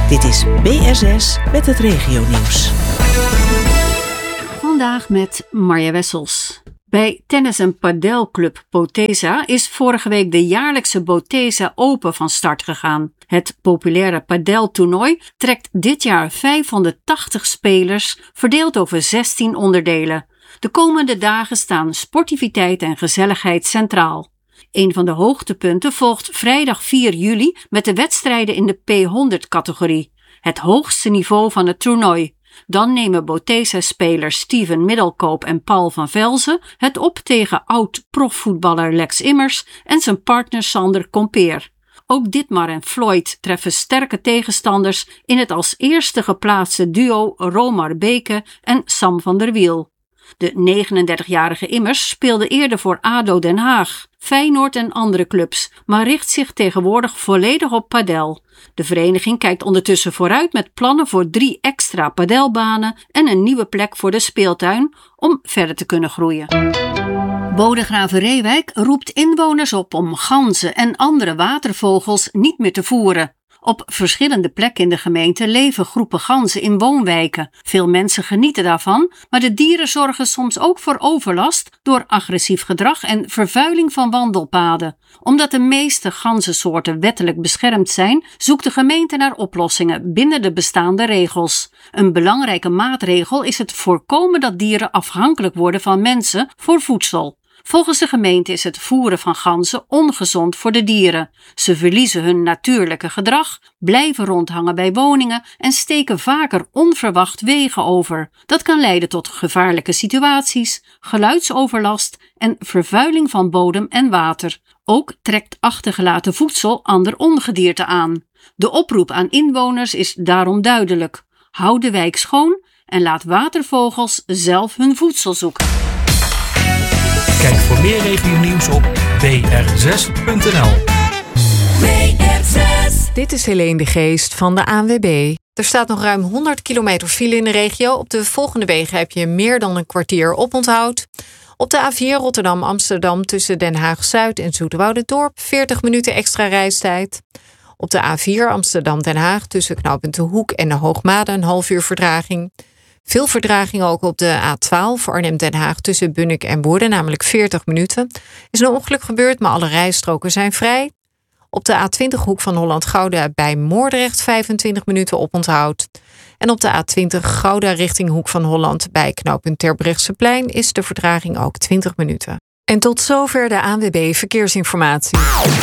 Dit is BSS met het regionieuws. Vandaag met Marja Wessels. Bij tennis- en padelclub Botesa is vorige week de jaarlijkse Botesa Open van start gegaan. Het populaire padeltoernooi trekt dit jaar 580 spelers, verdeeld over 16 onderdelen. De komende dagen staan sportiviteit en gezelligheid centraal. Een van de hoogtepunten volgt vrijdag 4 juli met de wedstrijden in de P100-categorie, het hoogste niveau van het toernooi. Dan nemen Botesa-spelers Steven Middelkoop en Paul van Velzen het op tegen oud-profvoetballer Lex Immers en zijn partner Sander Compeer. Ook Dietmar en Floyd treffen sterke tegenstanders in het als eerste geplaatste duo Romar Beke en Sam van der Wiel. De 39-jarige Immers speelde eerder voor ADO Den Haag, Feyenoord en andere clubs, maar richt zich tegenwoordig volledig op padel. De vereniging kijkt ondertussen vooruit met plannen voor 3 extra padelbanen en een nieuwe plek voor de speeltuin om verder te kunnen groeien. Bodegraven-Reewijk roept inwoners op om ganzen en andere watervogels niet meer te voeren. Op verschillende plekken in de gemeente leven groepen ganzen in woonwijken. Veel mensen genieten daarvan, maar de dieren zorgen soms ook voor overlast door agressief gedrag en vervuiling van wandelpaden. Omdat de meeste ganzensoorten wettelijk beschermd zijn, zoekt de gemeente naar oplossingen binnen de bestaande regels. Een belangrijke maatregel is het voorkomen dat dieren afhankelijk worden van mensen voor voedsel. Volgens de gemeente is het voeren van ganzen ongezond voor de dieren. Ze verliezen hun natuurlijke gedrag, blijven rondhangen bij woningen en steken vaker onverwacht wegen over. Dat kan leiden tot gevaarlijke situaties, geluidsoverlast en vervuiling van bodem en water. Ook trekt achtergelaten voedsel ander ongedierte aan. De oproep aan inwoners is daarom duidelijk. Houd de wijk schoon en laat watervogels zelf hun voedsel zoeken. Kijk voor meer regionieuws op br6.nl. Dit is Helene de Geest van de ANWB. Er staat nog ruim 100 kilometer file in de regio. Op de volgende wegen heb je meer dan een kwartier oponthoud. Op de A4 Rotterdam-Amsterdam tussen Den Haag-Zuid en Zoeterwoudendorp 40 minuten extra reistijd. Op de A4 Amsterdam-Den Haag tussen knooppunt De Hoek en de Hoogmade een half uur vertraging. Veel vertraging ook op de A12 Arnhem-Den Haag tussen Bunnik en Woerden, namelijk 40 minuten. Is een ongeluk gebeurd, maar alle rijstroken zijn vrij. Op de A20 Hoek van Holland-Gouda bij Moordrecht 25 minuten oponthoud. En op de A20 Gouda richting Hoek van Holland bij knooppunt Terbrechtseplein is de vertraging ook 20 minuten. En tot zover de ANWB Verkeersinformatie.